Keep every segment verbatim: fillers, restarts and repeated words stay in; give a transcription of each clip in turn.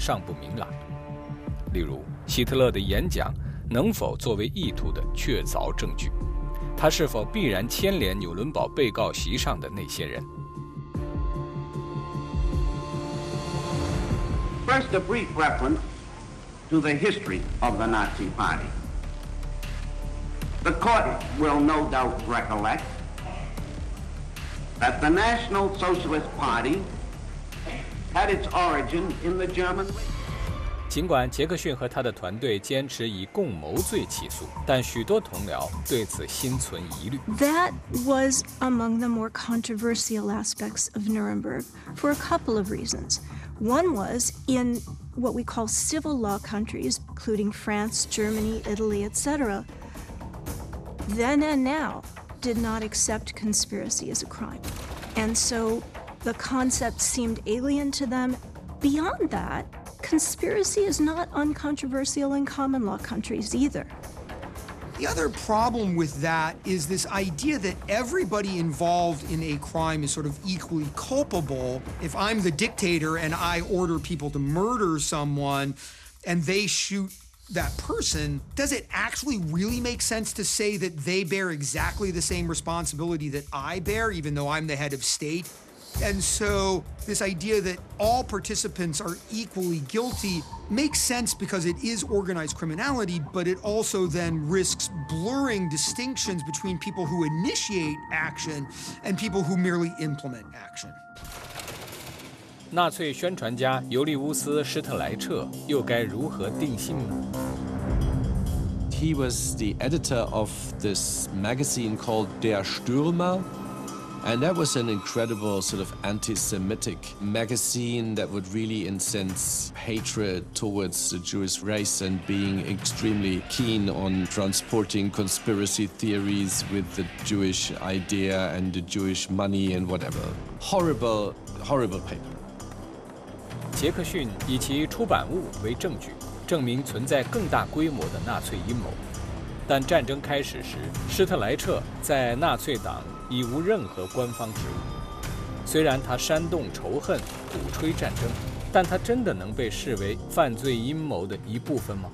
尚不明朗。例如，希特勒的演讲能否作为意图的确凿证据？他是否必然牵连纽伦堡被告席上的那些人？ First, a brief reference to the history of the Nazi Party. The court will no doubt recollect that the National Socialist Party had its origin in the German. 尽管杰克逊和他的团队坚持以共谋罪起诉，但许多同僚对此心存疑虑。 That was among the more controversial aspects of Nuremberg for a couple of reasons. One was in what we call civil law countries, including France, Germany, Italy, et cetera, then and now did not accept conspiracy as a crime. And so the concept seemed alien to them. Beyond that, conspiracy is not uncontroversial in common law countries either. The other problem with that is this idea that everybody involved in a crime is sort of equally culpable. If I'm the dictator and I order people to murder someone and they shoot that person, does it actually really make sense to say that they bear exactly the same responsibility that I bear, even though I'm the head of state? And so this idea that all participants are equally guilty makes sense because it is organized criminality, but it also then risks blurring distinctions between people who initiate action and people who merely implement action. 纳粹宣传家尤利乌斯·施特莱彻又该如何定性呢？ He was the editor of this magazine called Der Stürmer. And that was an incredible sort of anti-Semitic magazine that would really incense hatred towards the Jewish race and being extremely keen on transporting conspiracy theories with the Jewish idea and the Jewish money and whatever. Horrible, horrible paper. 杰克逊以其出版物为证据，证明存在更大规模的纳粹阴谋。但战争开始时，施特莱彻在纳粹党已无任何官方职务。虽然他煽动仇恨、鼓吹战争，但他真的能被视为犯罪阴谋的一部分吗？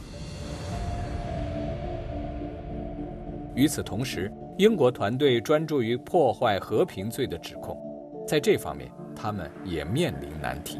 与此同时，英国团队专注于破坏和平罪的指控，在这方面，他们也面临难题。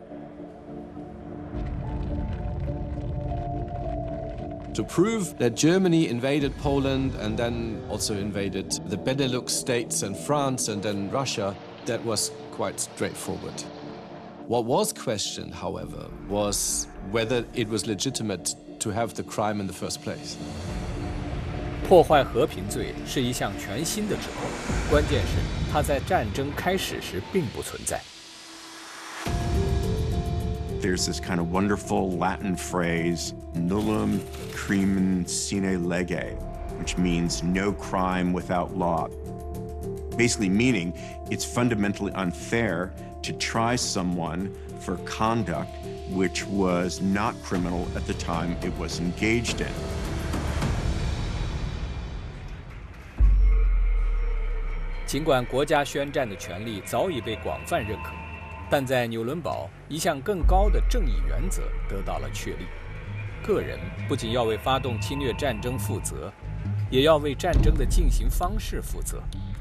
To prove that Germany invaded Poland and then also invaded the Benelux states and France and then Russia, that was quite straightforward. What was questioned, however, was whether it was legitimate to have the crime in the first place. 破坏和平罪是一项全新的指控，关键是它在战争开始时并不存在。 There's this kind of wonderful Latin phrase, nullum crimen sine lege, which means no crime without law. Basically meaning it's fundamentally unfair to try someone for conduct which was not criminal at the time it was engaged in. 尽管国家宣战的权利早已被广泛认可。 但在纽伦堡，一项更高的正义原则得到了确立：个人不仅要为发动侵略战争负责，也要为战争的进行方式负责。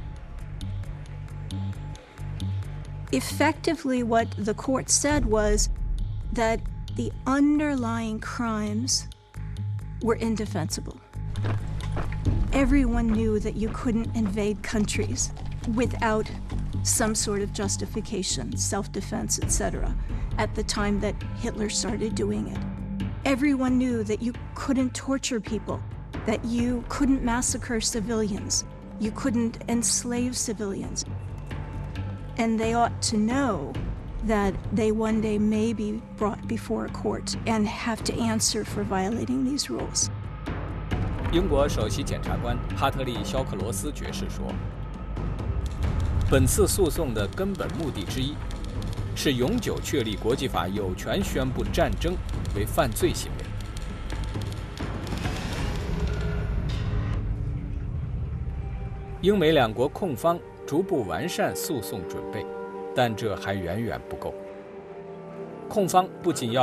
Effectively, what the court said was that the underlying crimes were indefensible. Everyone knew that you couldn't invade countries without some sort of justification, self-defense, et cetera, at the time that Hitler started doing it. Everyone knew that you couldn't torture people, that you couldn't massacre civilians, you couldn't enslave civilians. And they ought to know that they one day may be brought before a court and have to answer for violating these rules. 英国首席检察官哈特利·肖克罗斯爵士说。 本次诉讼的根本目的之一，是永久确立国际法有权宣布战争为犯罪行为。英美两国控方逐步完善诉讼准备，但这还远远不够。控方不仅要